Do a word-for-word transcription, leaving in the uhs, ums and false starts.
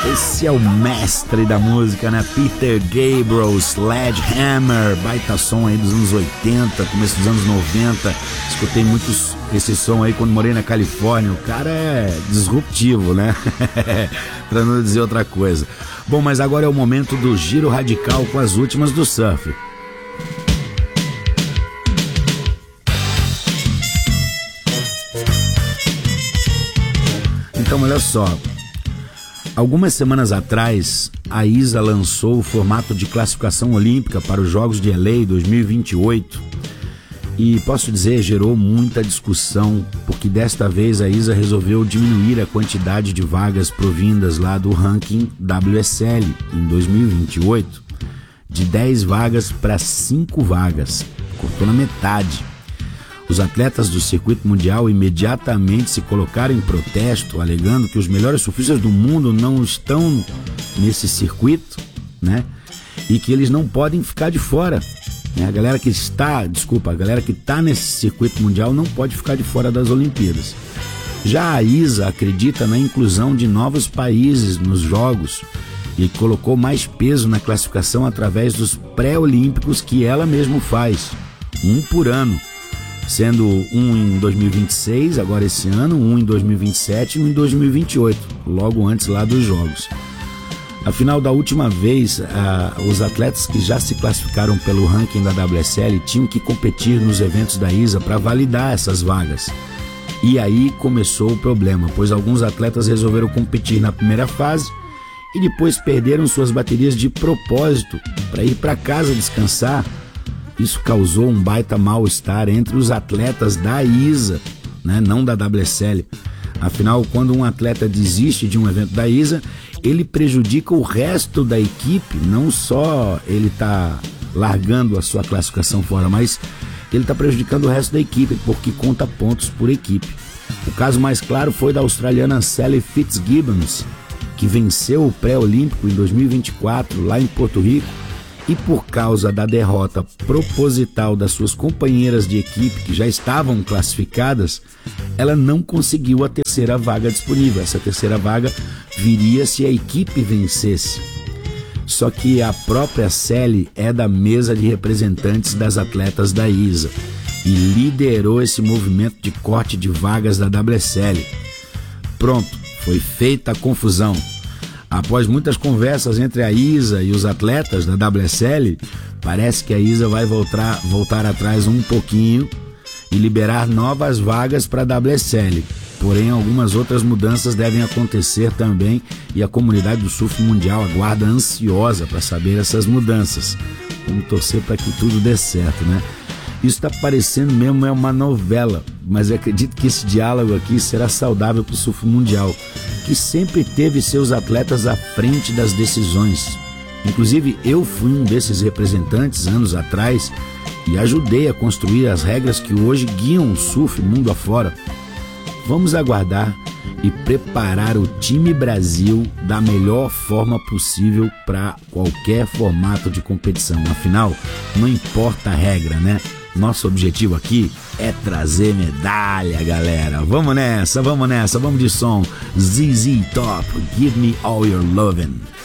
Esse é o mestre da música, né? Peter Gabriel, Sledgehammer, baita som aí dos anos oitenta, começo dos anos noventa. Escutei muitos esse som aí quando morei na Califórnia. O cara é disruptivo, né? Pra não dizer outra coisa. Bom, mas agora é o momento do giro radical com as últimas do surf. Então, olha só. Algumas semanas atrás, a I S A lançou o formato de classificação olímpica para os Jogos de L A dois mil e vinte e oito e, posso dizer, gerou muita discussão, porque desta vez a I S A resolveu diminuir a quantidade de vagas provindas lá do ranking W S L em dois mil e vinte e oito, de dez vagas para cinco vagas, cortou na metade. Os atletas do circuito mundial imediatamente se colocaram em protesto, alegando que os melhores surfistas do mundo não estão nesse circuito, né? E que eles não podem ficar de fora, né? A galera que está, desculpa, a galera que está nesse circuito mundial não pode ficar de fora das Olimpíadas. Já a I S A acredita na inclusão de novos países nos Jogos e colocou mais peso na classificação através dos pré-olímpicos que ela mesma faz, um por ano, sendo um em dois mil e vinte e seis, agora esse ano, um em dois mil e vinte e sete e um em dois mil e vinte e oito, logo antes lá dos Jogos. Afinal, da última vez, ah, os atletas que já se classificaram pelo ranking da W S L tinham que competir nos eventos da I S A para validar essas vagas. E aí começou o problema, pois alguns atletas resolveram competir na primeira fase e depois perderam suas baterias de propósito para ir para casa descansar. Isso causou um baita mal-estar entre os atletas da I S A, né, não da W S L. Afinal, quando um atleta desiste de um evento da I S A, ele prejudica o resto da equipe. Não só ele está largando a sua classificação fora, mas ele está prejudicando o resto da equipe, porque conta pontos por equipe. O caso mais claro foi da australiana Sally Fitzgibbons, que venceu o pré-olímpico em dois mil e vinte e quatro, lá em Porto Rico, e por causa da derrota proposital das suas companheiras de equipe, que já estavam classificadas, ela não conseguiu a terceira vaga disponível. Essa terceira vaga viria se a equipe vencesse. Só que a própria Sally é da mesa de representantes das atletas da I S A e liderou esse movimento de corte de vagas da W S L. Pronto, foi feita a confusão. Após muitas conversas entre a I S A e os atletas da W S L, parece que a I S A vai voltar, voltar atrás um pouquinho e liberar novas vagas para a W S L. Porém, algumas outras mudanças devem acontecer também e a comunidade do surf mundial aguarda ansiosa para saber essas mudanças. Vamos torcer para que tudo dê certo, né? Isso está parecendo mesmo é uma novela, mas eu acredito que esse diálogo aqui será saudável para o surf mundial, que sempre teve seus atletas à frente das decisões. Inclusive, eu fui um desses representantes anos atrás e ajudei a construir as regras que hoje guiam o surf mundo afora. Vamos aguardar e preparar o time Brasil da melhor forma possível para qualquer formato de competição. Afinal, não importa a regra, né? Nosso objetivo aqui é trazer medalha, galera. Vamos nessa, vamos nessa, vamos de som. Z Z Top, Give Me All Your Lovin'.